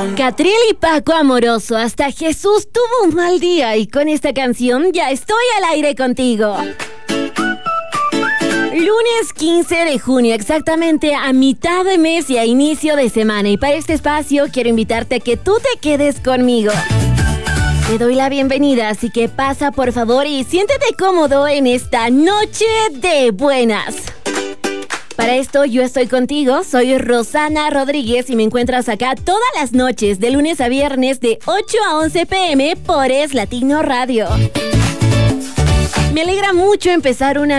Catriel y Paco Amoroso, hasta Jesús tuvo un mal día y con esta canción ya estoy al aire contigo. Lunes 15 de junio, exactamente a mitad de mes y a inicio de semana. Y para este espacio quiero invitarte a que tú te quedes conmigo. Te doy la bienvenida, así que pasa por favor y siéntete cómodo en esta noche de buenas. Para esto yo estoy contigo, soy Rosana Rodríguez y me encuentras acá todas las noches de lunes a viernes de 8 a 11 p.m. por Es Latino Radio. Me alegra mucho empezar una